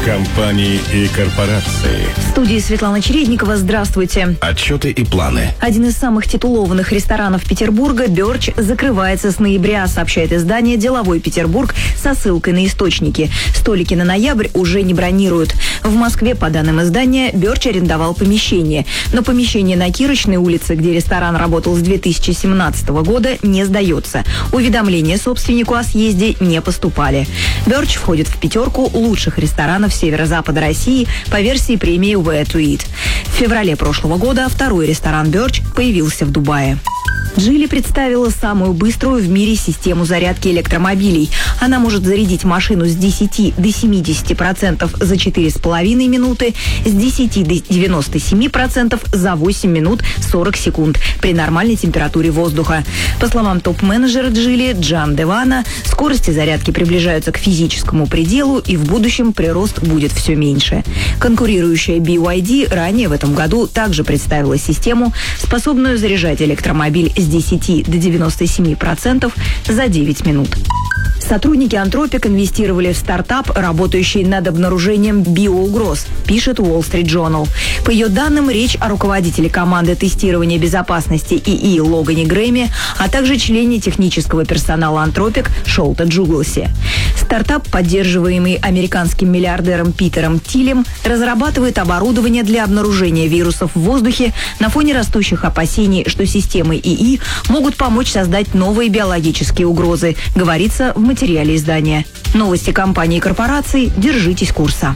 Компании и корпорации. В студии Светлана Чередникова. Здравствуйте. Отчеты и планы. Один из самых титулованных ресторанов Петербурга, «Бёрч», закрывается с ноября, сообщает издание «Деловой Петербург» со ссылкой на источники. Столики на ноябрь уже не бронируют. В Москве, по данным издания, «Бёрч» арендовал помещение. Но помещение на Кирочной улице, где ресторан работал с 2017 года, не сдается. Уведомления собственнику о съезде не поступали. «Бёрч» входит в пятерку лучших ресторанов северо-запада России по версии премии Where to Eat. В феврале прошлого года второй ресторан «Бёрч» появился в Дубае. Джили представила самую быструю в мире систему зарядки электромобилей. Она может зарядить машину с 10 до 70% за 4,5 минуты, с 10 до 97% за 8 минут 40 секунд при нормальной температуре воздуха. По словам топ-менеджера Джили Джан Девана, скорости зарядки приближаются к физическому пределу, и в будущем прирост будет все меньше. Конкурирующая BYD ранее в этом году также представила систему, способную заряжать электромобиль с 10 до 97% за 9 минут. Сотрудники Антропик инвестировали в стартап, работающий над обнаружением биоугроз, пишет Wall Street Journal. По ее данным, речь о руководителе команды тестирования безопасности ИИ Логане Грэме, а также члене технического персонала Антропик Шолта Джугласе. Стартап, поддерживаемый американским миллиардером Питером Тилем, разрабатывает оборудование для обнаружения вирусов в воздухе на фоне растущих опасений, что системы ИИ могут помочь создать новые биологические угрозы, говорится в материале издания. Новости компаний и корпораций. Держитесь курса.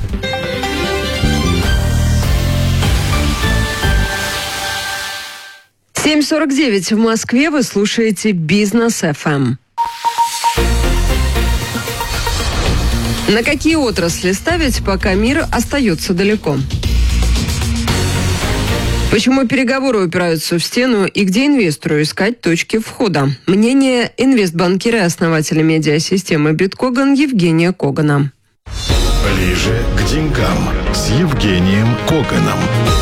— 7:49 в Москве. Вы слушаете Бизнес ФМ. На какие отрасли ставить, пока мир остается далеко? Почему переговоры упираются в стену и где инвестору искать точки входа? Мнение инвестбанкира и основателя медиасистемы «Биткоган» Евгения Когана. Ближе к деньгам с Евгением Коганом.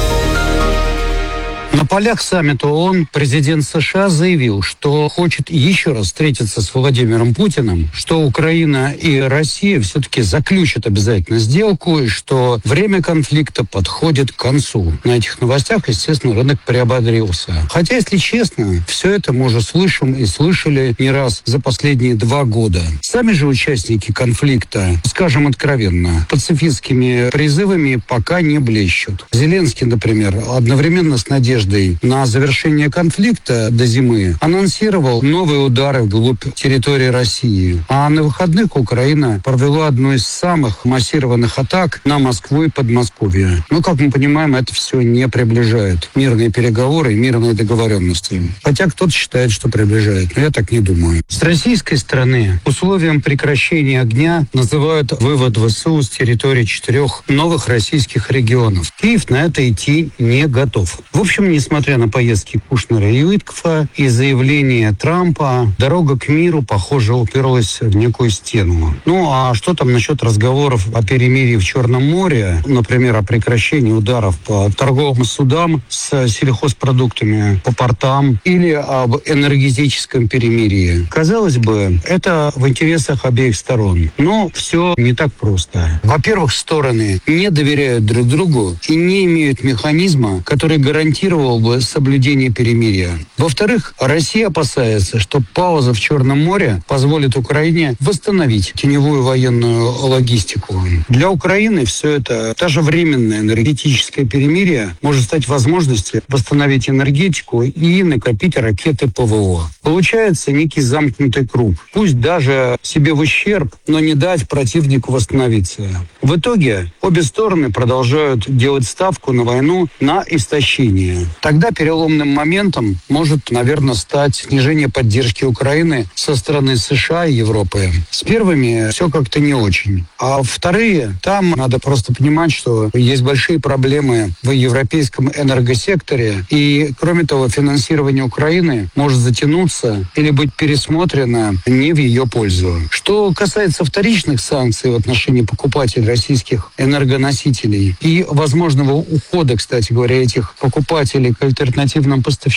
На полях саммита ООН президент США заявил, что хочет еще раз встретиться с Владимиром Путиным, что Украина и Россия все-таки заключат обязательно сделку, и что время конфликта подходит к концу. На этих новостях, естественно, рынок приободрился. Хотя, если честно, все это мы уже слышим и слышали не раз за последние 2 года. Сами же участники конфликта, скажем откровенно, пацифистскими призывами пока не блещут. Зеленский, например, одновременно с надеждой на завершение конфликта до зимы анонсировал новые удары вглубь территории России. А на выходных Украина провела одну из самых массированных атак на Москву и Подмосковье. Но, как мы понимаем, это все не приближает мирные переговоры и мирные договоренности. Хотя кто-то считает, что приближает. Но я так не думаю. С российской стороны условием прекращения огня называют вывод ВСУ с территории 4 новых российских регионов. Киев на это идти не готов. В общем, несмотря на поездки Кушнера и Уиткофа и заявления Трампа, дорога к миру, похоже, уперлась в некую стену. Ну, а что там насчет разговоров о перемирии в Черном море, например, о прекращении ударов по торговым судам с сельхозпродуктами, по портам, или об энергетическом перемирии? Казалось бы, это в интересах обеих сторон. Но все не так просто. Во-первых, стороны не доверяют друг другу и не имеют механизма, который гарантировал бы соблюдение перемирия. Во-вторых, Россия опасается, что пауза в Черном море позволит Украине восстановить теневую военную логистику. Для Украины все это, даже временное энергетическое перемирие, может стать возможностью восстановить энергетику и накопить ракеты ПВО. Получается некий замкнутый круг. Пусть даже себе в ущерб, но не дать противнику восстановиться. В итоге обе стороны продолжают делать ставку на войну на истощение. Тогда переломным моментом может, наверное, стать снижение поддержки Украины со стороны США и Европы. С первыми все как-то не очень. А вторые, там надо просто понимать, что есть большие проблемы в европейском энергосекторе. И, кроме того, финансирование Украины может затянуться или быть пересмотрено не в ее пользу. Что касается вторичных санкций в отношении покупателей российских энергоносителей и возможного ухода, кстати говоря, этих покупателей к альтернативным поставщикам,